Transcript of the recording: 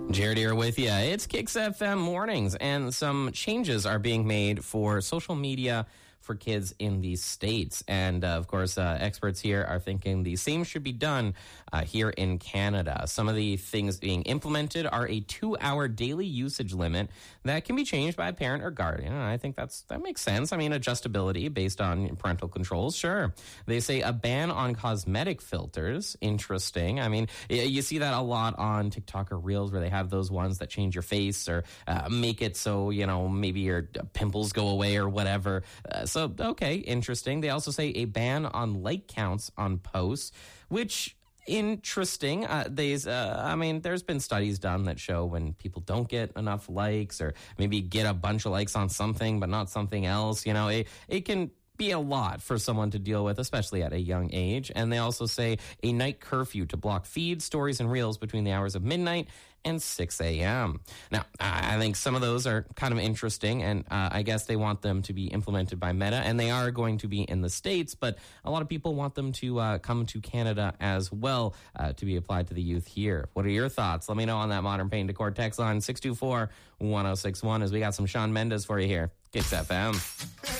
Jared here with you. It's Kicks FM Mornings, and some changes are being made for social media for kids in these states. And of course, experts here are thinking the same should be done here in Canada. Some of the things being implemented are a 2-hour daily usage limit that can be changed by a parent or guardian. And I think that makes sense. I mean, adjustability based on parental controls, sure. They say a ban on cosmetic filters. Interesting. I mean, you see that a lot on TikTok or Reels where they have those ones that change your face or make it so, maybe your pimples go away or whatever. So, okay, interesting. They also say a ban on like counts on posts, which interesting. There's been studies done that show when people don't get enough likes or maybe get a bunch of likes on something but not something else, it can be a lot for someone to deal with, especially at a young age. And they also say a night curfew to block feeds, stories, and reels between the hours of midnight and 6 a.m. Now, I think some of those are kind of interesting, and I guess they want them to be implemented by Meta, and they are going to be in the States, but a lot of people want them to come to Canada as well to be applied to the youth here. What are your thoughts? Let me know on that Modern Pain Decor text line 624-1061 as we got some Shawn Mendes for you here. Kicks FM.